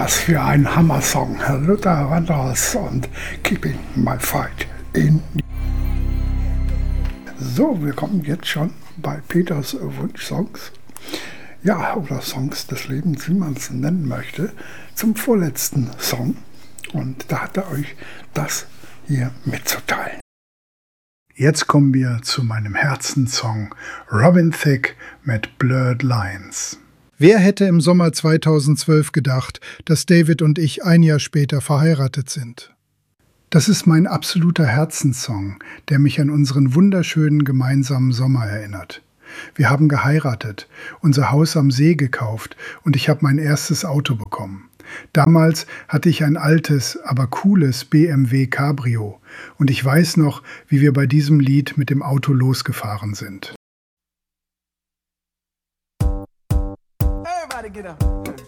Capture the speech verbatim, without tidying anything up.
Was für ein Hammer-Song, Luther Vandross und Keeping My Fight in. So, wir kommen jetzt schon bei Peters Wunschsongs. Ja, oder Songs des Lebens, wie man es nennen möchte, zum vorletzten Song. Und da hat er euch das hier mitzuteilen. Jetzt kommen wir zu meinem Herzenssong Robin Thicke mit Blurred Lines. Wer hätte im Sommer zweitausendzwölf gedacht, dass David und ich ein Jahr später verheiratet sind? Das ist mein absoluter Herzenssong, der mich an unseren wunderschönen gemeinsamen Sommer erinnert. Wir haben geheiratet, unser Haus am See gekauft und ich habe mein erstes Auto bekommen. Damals hatte ich ein altes, aber cooles B M W Cabrio und ich weiß noch, wie wir bei diesem Lied mit dem Auto losgefahren sind. Everybody get up.